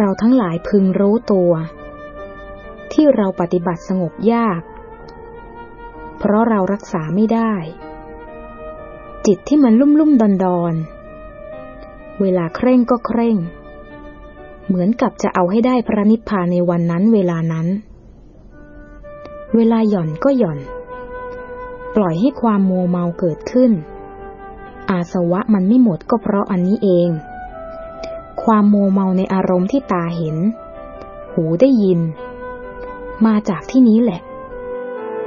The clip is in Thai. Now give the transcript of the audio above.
เราทั้งหลายพึงรู้ตัวที่เราปฏิบัติสงบยากเพราะเรารักษาไม่ได้จิตที่มันลุ่มๆดอนๆเวลาเคร่งก็เคร่งเหมือนกับจะเอาให้ได้พระนิพพานในวันนั้นเวลานั้นเวลาหย่อนก็หย่อนปล่อยให้ความมัวเมาเกิดขึ้นอาสวะมันไม่หมดก็เพราะอันนี้เองความมัวเมาในอารมณ์ที่ตาเห็นหูได้ยินมาจากที่นี้แหละ